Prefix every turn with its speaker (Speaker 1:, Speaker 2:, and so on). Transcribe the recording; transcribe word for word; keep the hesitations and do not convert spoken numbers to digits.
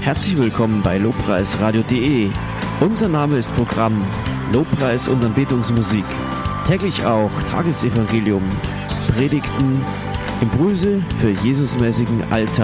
Speaker 1: Herzlich willkommen bei lobpreisradio punkt de. Unser Name ist Programm Lobpreis und Anbetungsmusik. Täglich auch Tagesevangelium, Predigten, Impulse für Jesusmäßigen Alltag